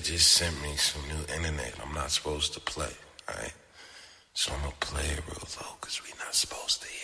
just sent me some new internet I'm not supposed to play, alright? So I'm gonna play it real low, cause we not supposed to hear.